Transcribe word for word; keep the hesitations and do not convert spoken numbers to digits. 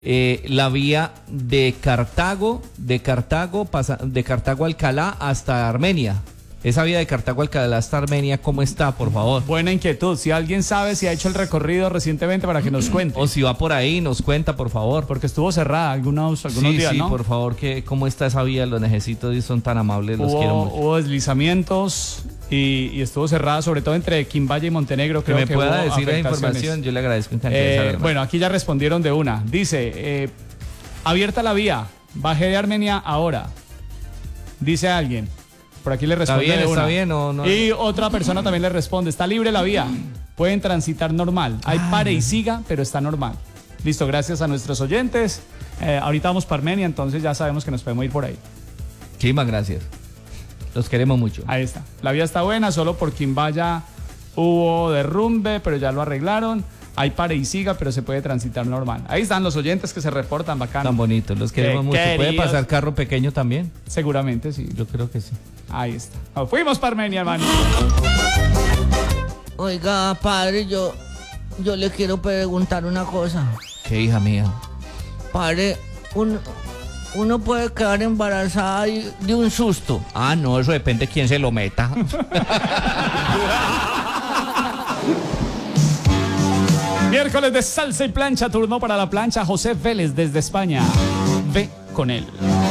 eh, la vía de Cartago, de Cartago, pasa, de Cartago a Alcalá hasta Armenia. Esa vía de Cartago a Alcalá hasta Armenia, ¿cómo está, por favor? Buena inquietud. Si alguien sabe si ha hecho el recorrido recientemente, para que nos cuente. O si va por ahí, nos cuenta, por favor. Porque estuvo cerrada algunos, algunos sí, días, sí, ¿no? por favor, que cómo está esa vía, lo necesito y son tan amables, los hubo, quiero mucho. Hubo deslizamientos y, y estuvo cerrada, sobre todo entre Quimbaye y Montenegro. Que Creo me que pueda hubo decir la afectaciones. información, yo le agradezco en eh, Bueno, aquí ya respondieron de una. Dice, eh, abierta la vía, bajé de Armenia ahora. Dice alguien. Por aquí le responde ¿Está bien, de una. está bien o no? Y otra persona también le responde, está libre la vía, pueden transitar normal. Hay ah, pare y siga, pero está normal. Listo, gracias a nuestros oyentes. Eh, ahorita vamos para Armenia, entonces ya sabemos que nos podemos ir por ahí. Muchísimas gracias. Los queremos mucho. Ahí está. La vía está buena, solo por Quimbaya hubo derrumbe, pero ya lo arreglaron. Hay pare y siga, pero se puede transitar normal. Ahí están los oyentes que se reportan, bacán. Tan bonitos, los queremos Qué mucho. queridos. ¿Puede pasar carro pequeño también? Seguramente sí. Yo creo que sí. Ahí está. Nos fuimos para Armenia, hermano. Oiga, padre, yo, yo le quiero preguntar una cosa. ¿Qué, hija mía? Padre, un, uno puede quedar embarazada y- de un susto. Ah, no, eso depende de quién se lo meta. Miércoles de salsa y plancha, turno para la plancha José Vélez desde España. Ve con él.